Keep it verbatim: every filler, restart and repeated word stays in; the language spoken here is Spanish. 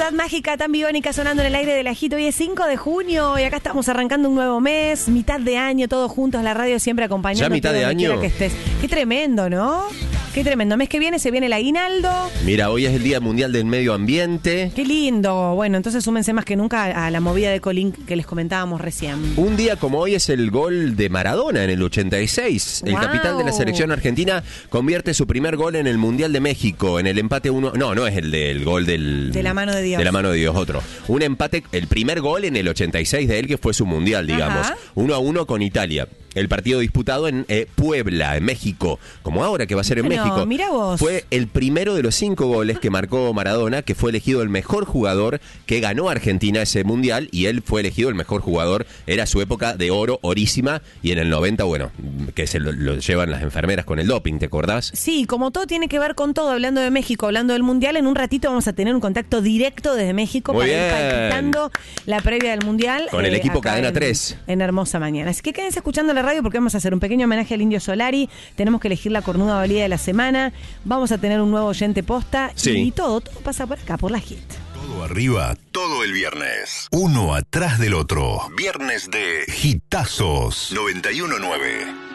Ciudad Mágica, tan biónica, sonando en el aire del Agito. Hoy es cinco de junio y acá estamos arrancando un nuevo mes, mitad de año, todos juntos, la radio siempre acompañando. ¿Ya mitad de año? Que estés. Qué tremendo, ¿no? Qué tremendo. Mes que viene se viene el aguinaldo. Mira, hoy es el Día Mundial del Medio Ambiente. Qué lindo. Bueno, entonces súmense más que nunca a la movida de Colín que les comentábamos recién. Un día como hoy es el gol de Maradona en el ochenta y seis. El wow. capitán de la selección argentina convierte su primer gol en el Mundial de México, en el empate uno. No, no es el del gol del... De la mano de Dios. De la mano de Dios, otro. Un empate, el primer gol en el ochenta y seis de él, que fue su Mundial, digamos. Ajá. Uno a uno con Italia. El partido disputado en eh, Puebla, en México, como ahora que va a ser en bueno, México. Mira vos. Fue el primero de los cinco goles que marcó Maradona, que fue elegido el mejor jugador que ganó Argentina ese mundial, y él fue elegido el mejor jugador. Era su época de oro, orísima, y en el noventa, bueno, que se lo, lo llevan las enfermeras con el doping, ¿te acordás? Sí, como todo tiene que ver con todo, hablando de México, hablando del mundial, en un ratito vamos a tener un contacto directo desde México Muy para bien. ir palpitando la previa del mundial. Con el eh, equipo acá Cadena en, tres. En Hermosa Mañana. Así que quédense escuchando la radio porque vamos a hacer un pequeño homenaje al Indio Solari. Tenemos que elegir la cornuda valía de la semana. Vamos a tener un nuevo oyente posta. Sí. Y todo, todo pasa por acá, por la Hit. Todo arriba, todo el viernes. Uno atrás del otro. Viernes de Hitazos noventa y uno nueve.